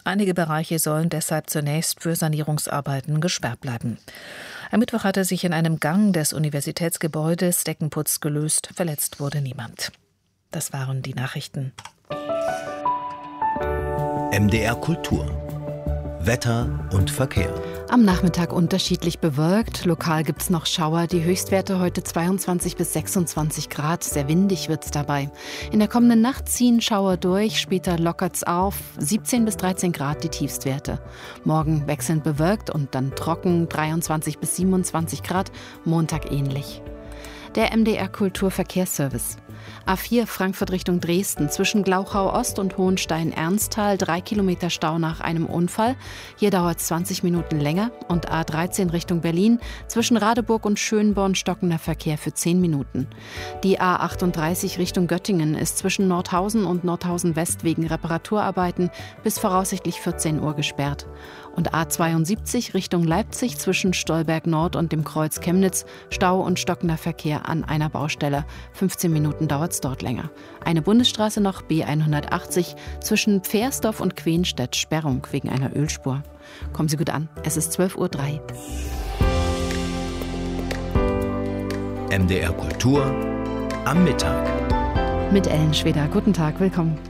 Einige Bereiche sollen deshalb zunächst für Sanierungsarbeiten gesperrt bleiben. Am Mittwoch hatte sich in einem Gang des Universitätsgebäudes Deckenputz gelöst. Verletzt wurde niemand. Das waren die Nachrichten. MDR Kultur. Wetter und Verkehr. Am Nachmittag unterschiedlich bewölkt. Lokal gibt's noch Schauer. Die Höchstwerte heute 22 bis 26 Grad. Sehr windig wird's dabei. In der kommenden Nacht ziehen Schauer durch. Später lockert's auf. 17 bis 13 Grad die Tiefstwerte. Morgen wechselnd bewölkt und dann trocken. 23 bis 27 Grad. Montag ähnlich. Der MDR Kulturverkehrsservice. A4 Frankfurt Richtung Dresden, zwischen Glauchau Ost und Hohenstein-Ernsthal 3 Kilometer Stau nach einem Unfall. Hier dauert es 20 Minuten länger. Und A13 Richtung Berlin, zwischen Radeburg und Schönborn stockender Verkehr für 10 Minuten. Die A38 Richtung Göttingen ist zwischen Nordhausen und Nordhausen West wegen Reparaturarbeiten bis voraussichtlich 14 Uhr gesperrt. Und A72 Richtung Leipzig zwischen Stolberg Nord und dem Kreuz Chemnitz, Stau und stockender Verkehr an einer Baustelle. 15 Minuten dauert es dort länger. Eine Bundesstraße noch, B180, zwischen Pfersdorf und Quenstedt, Sperrung wegen einer Ölspur. Kommen Sie gut an, es ist 12:03 Uhr. MDR Kultur am Mittag. Mit Ellen Schweder. Guten Tag, willkommen.